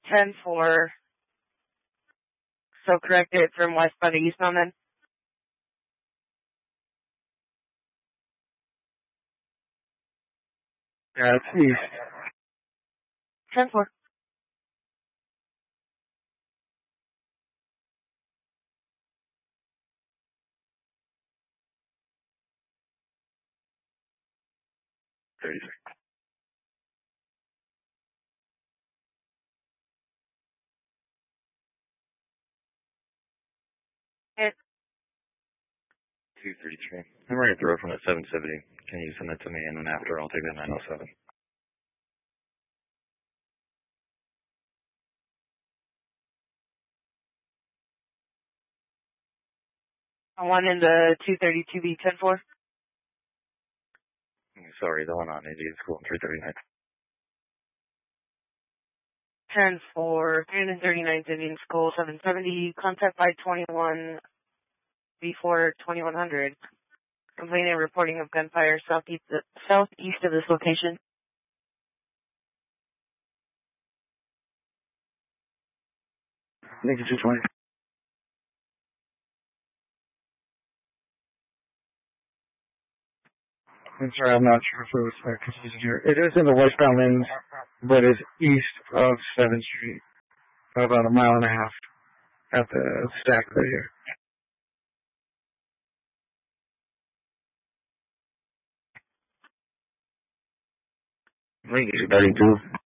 10-4. So correct it from westbound to eastbound then? Yeah, it's east. 10-4. Hit. 233. I'm ready to throw from the 770. Can you send that to me? And then after, I'll take that 907. One in the 232B 10-4. Sorry, the one on Indian School in 339. 10-4. 339th Indian School 770. Contact by 21 before 2100. Complaining and reporting of gunfire southeast of this location. Thank you, 220. I'm sorry, I'm not sure if it was confusing here. It is in the westbound lanes, but it's east of 7th Street, about a mile and a half at the stack right here. Thank you, 32.